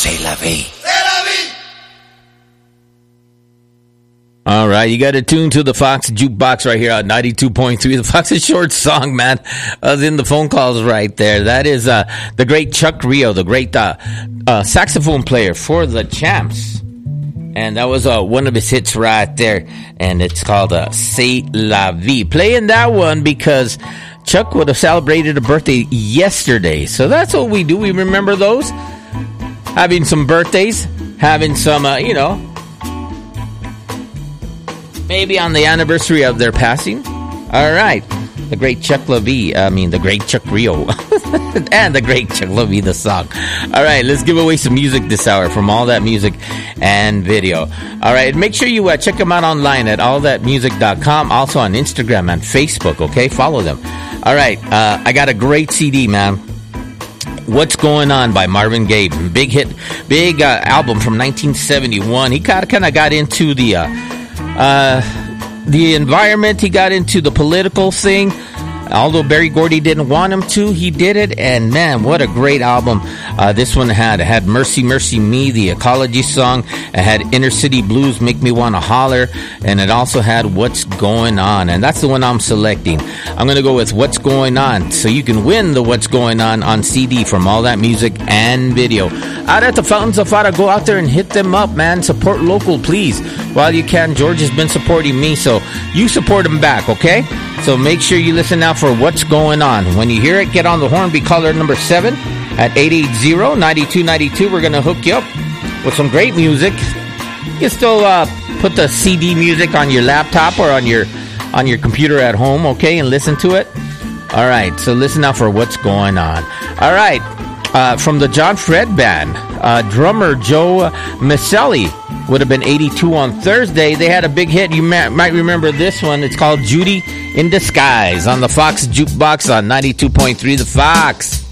C'est la vie. All right, you got to tune to the Fox Jukebox right here on 92.3. The Fox's short song, man. I was in the phone calls right there. That is the great Chuck Rio, the great saxophone player for the Champs. And that was one of his hits right there. And it's called C'est la vie. Playing that one because Chuck would have celebrated a birthday yesterday. So that's what we do. We remember those. Having some birthdays. Having some, maybe on the anniversary of their passing. All right. The great Chuck LaVie. The great Chuck Rio. And the great Chuck LaVie, the song. All right. Let's give away some music this hour from All That Music and Video. All right. Make sure you check them out online at allthatmusic.com. Also on Instagram and Facebook. Okay. Follow them. All right. I got a great CD, man. What's Going On by Marvin Gaye. Big hit. Big album from 1971. He kind of got into the environment. He got into the political thing. Although Berry Gordy didn't want him to, he did it. And man, what a great album this one had. It had Mercy, Mercy Me, the Ecology song. It had Inner City Blues, Make Me Wanna Holler. And it also had What's Going On. And that's the one I'm selecting. I'm going to go with What's Going On. So you can win the What's Going On CD from All That Music and Video. Out at the Fountains of Fada, go out there and hit them up, man. Support local, please. While you can. George has been supporting me, so you support him back, okay? So make sure you listen out for What's Going On. When you hear it, get on the horn. Be caller number 7 at 880-9292. We're going to hook you up with some great music. You can still put the CD music on your laptop or on your computer at home, okay, and listen to it. All right, so listen out for What's Going On. All right, from the John Fred Band, drummer Joe Maselli would have been 82 on Thursday. They had a big hit. You might remember this one. It's called Judy in Disguise on the Fox Jukebox on 92.3 The Fox.